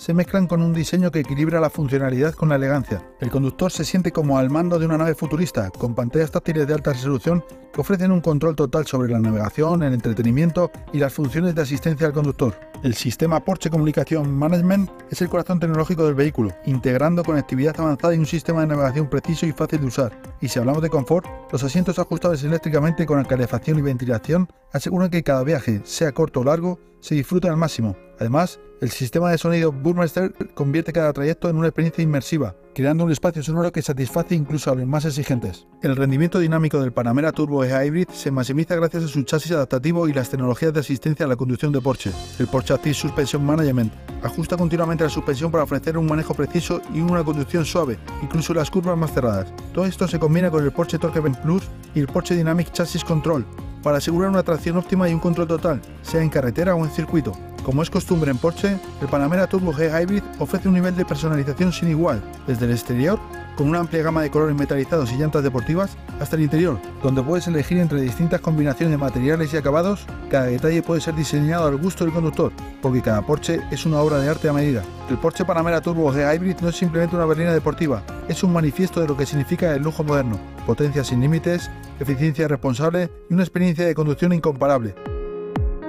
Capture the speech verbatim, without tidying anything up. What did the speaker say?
se mezclan con un diseño que equilibra la funcionalidad con la elegancia. El conductor se siente como al mando de una nave futurista, con pantallas táctiles de alta resolución que ofrecen un control total sobre la navegación, el entretenimiento y las funciones de asistencia al conductor. El sistema Porsche Communication Management es el corazón tecnológico del vehículo, integrando conectividad avanzada y un sistema de navegación preciso y fácil de usar. Y si hablamos de confort, los asientos ajustables eléctricamente con calefacción y ventilación aseguran que cada viaje, sea corto o largo, se disfrute al máximo. Además, el sistema de sonido Burmester convierte cada trayecto en una experiencia inmersiva, creando un espacio sonoro que satisface incluso a los más exigentes. El rendimiento dinámico del Panamera Turbo e-Hybrid se maximiza gracias a su chasis adaptativo y las tecnologías de asistencia a la conducción de Porsche. El Porsche Active Suspension Management ajusta continuamente la suspensión para ofrecer un manejo preciso y una conducción suave, incluso en las curvas más cerradas. Todo esto se combina con el Porsche Torque Vent Plus y el Porsche Dynamic Chassis Control para asegurar una tracción óptima y un control total, sea en carretera o en circuito. Como es costumbre en Porsche, el Panamera Turbo e-Hybrid ofrece un nivel de personalización sin igual, desde el exterior, con una amplia gama de colores metalizados y llantas deportivas, hasta el interior, donde puedes elegir entre distintas combinaciones de materiales y acabados. Cada detalle puede ser diseñado al gusto del conductor, porque cada Porsche es una obra de arte a medida. El Porsche Panamera Turbo e-Hybrid no es simplemente una berlina deportiva, es un manifiesto de lo que significa el lujo moderno, potencia sin límites, eficiencia responsable y una experiencia de conducción incomparable.